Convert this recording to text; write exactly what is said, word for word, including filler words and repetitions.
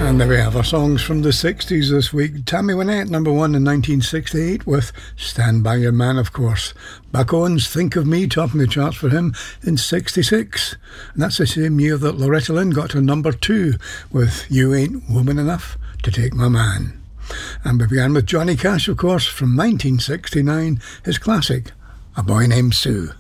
And there we have our songs from the sixties this week. Tammy Wynette, number one in nineteen sixty-eight with Stand By Your Man, of course. Buck Owens, Think of Me, topping the charts for him in sixty-six. And that's the same year that Loretta Lynn got to number two with You Ain't Woman Enough to Take My Man. And we began with Johnny Cash, of course, from nineteen sixty-nine, his classic, A Boy Named Sue.